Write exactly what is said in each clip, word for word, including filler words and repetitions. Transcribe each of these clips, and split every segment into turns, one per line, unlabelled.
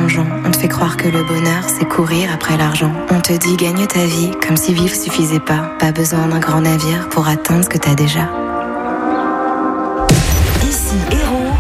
plongeon. On te fait croire que le bonheur, c'est courir après l'argent. On te dit gagne ta vie, comme si vivre suffisait pas. Pas besoin d'un grand navire pour atteindre ce que t'as déjà.
Ici Héros.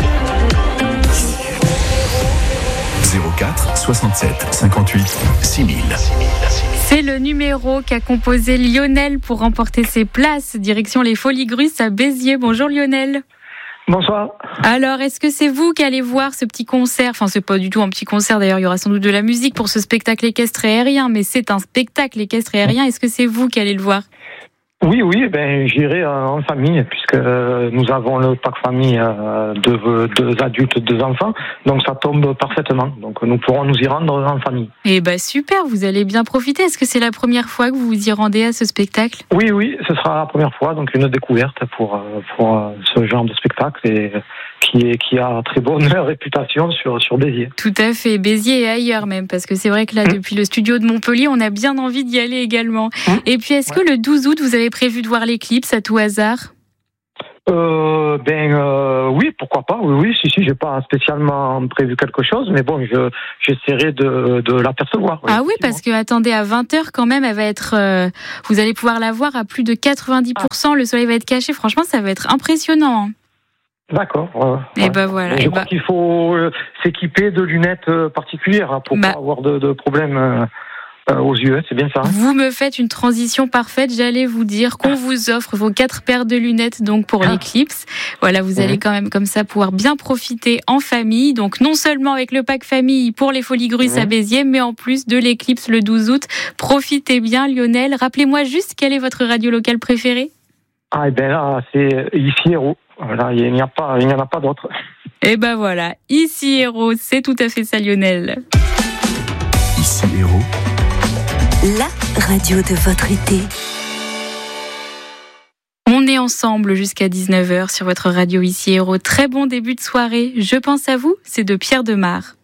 zéro quatre soixante-sept cinquante-huit six mille.
C'est le numéro qu'a composé Lionel pour remporter ses places. Direction les Folies Grusses à Béziers. Bonjour Lionel.
Bonsoir.
Alors, est-ce que c'est vous qui allez voir ce petit concert ? Enfin, c'est pas du tout un petit concert, d'ailleurs, il y aura sans doute de la musique pour ce spectacle équestre et aérien, mais c'est un spectacle équestre et aérien. Est-ce que c'est vous qui allez le voir ?
Oui, oui, ben j'irai en famille puisque nous avons le pack famille de deux adultes, deux enfants, donc ça tombe parfaitement. Donc nous pourrons nous y rendre en famille.
Eh ben super, vous allez bien profiter. Est-ce que c'est la première fois que vous vous y rendez à ce spectacle ?
Oui, oui, ce sera la première fois, donc une découverte pour pour ce genre de spectacle et qui est qui a très bonne réputation sur sur Béziers.
Tout à fait, Béziers et ailleurs même, parce que c'est vrai que là, mmh. depuis le studio de Montpellier, on a bien envie d'y aller également. Mmh. Et puis, est-ce ouais. que le douze août, vous avez prévu de voir l'éclipse à tout hasard ?
Euh, ben euh, oui, pourquoi pas. Oui, oui, si, si, j'ai pas spécialement prévu quelque chose, mais bon, je j'essaierai de de l'apercevoir. Oui,
ah oui, parce que attendez, à vingt heures quand même, elle va être. Euh, vous allez pouvoir la voir à plus de quatre-vingt-dix pour cent. Ah. Le soleil va être caché. Franchement, ça va être impressionnant.
D'accord. Euh,
et ouais. ben voilà.
Je
et
crois
bah...
qu'il faut euh, s'équiper de lunettes euh, particulières pour bah... pas avoir de, de problèmes. Euh... aux yeux, c'est bien ça.
Vous me faites une transition parfaite. J'allais vous dire qu'on vous offre vos quatre paires de lunettes donc pour ah. l'éclipse. Voilà, vous allez mmh. quand même comme ça pouvoir bien profiter en famille. Donc non seulement avec le pack famille pour les Folies Grusses mmh. à Béziers, mais en plus de l'éclipse le douze août. Profitez bien, Lionel. Rappelez-moi juste quelle est votre radio locale préférée.
Ah et ben là, c'est ici Héros. Voilà, il n'y a pas, il n'y en a pas d'autre.
Et ben voilà, ici Héros, c'est tout à fait ça, Lionel.
Ici Héros.
La radio de votre été.
On est ensemble jusqu'à dix-neuf heures sur votre radio ici Héros. Très bon début de soirée. Je pense à vous, c'est de Pierre Demar.